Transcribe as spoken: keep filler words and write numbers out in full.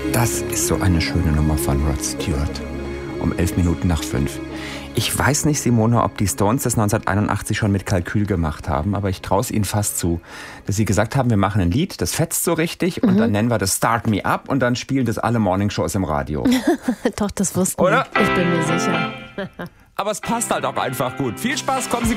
Das ist so eine schöne Nummer von Rod Stewart. Um elf Minuten nach fünf. Ich weiß nicht, Simone, ob die Stones das neunzehnhunderteinundachtzig schon mit Kalkül gemacht haben, aber ich traue es ihnen fast zu, dass sie gesagt haben, wir machen ein Lied, das fetzt so richtig und mhm. dann nennen wir das Start Me Up und dann spielen das alle Morningshows im Radio. Doch, das wussten Oder? wir. Ich bin mir sicher. Aber es passt halt auch einfach gut. Viel Spaß, kommen Sie gut.